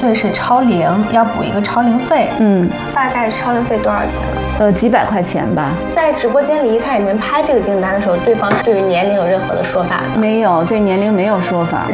岁是超龄，要补一个超龄费。大概超龄费多少钱？ 几百块钱吧。 在直播间里一开始您拍这个订单的时候，对方是对于年龄有任何的说法的？ 没有，对年龄没有说法。